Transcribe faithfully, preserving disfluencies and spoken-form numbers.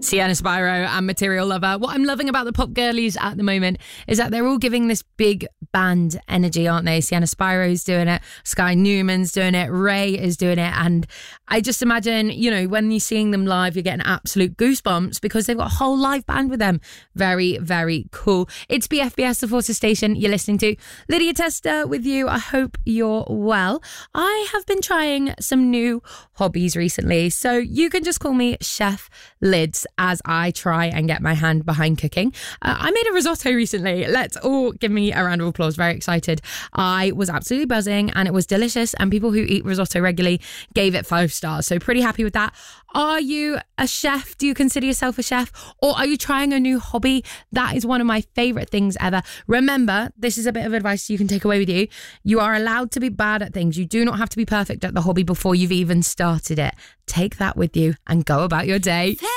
Sienna Spyro and Material Lover. What I'm loving about the pop girlies at the moment is that they're all giving this big band energy, aren't they? Sienna Spyro's doing it, Sky Newman's doing it, Ray is doing it, and I just imagine, you know, when you're seeing them live, you're getting absolute goosebumps because they've got a whole live band with them. Very, very cool. It's B F B S, the Forces Station you're listening to. Lydia Tester with you. I hope you're well. I have been trying some new hobbies recently, so you can just call me Chef Lids as I try and get my hand behind cooking. Uh, I made a risotto recently. Let's all give me a round of applause. Very excited. I was absolutely buzzing and it was delicious, and people who eat risotto regularly gave it five stars. So pretty happy with that. Are you a chef? Do you consider yourself a chef? Or are you trying a new hobby? That is one of my favourite things ever. Remember, this is a bit of advice you can take away with you. You are allowed to be bad at things. You do not have to be perfect at the hobby before you've even started it. Take that with you and go about your day.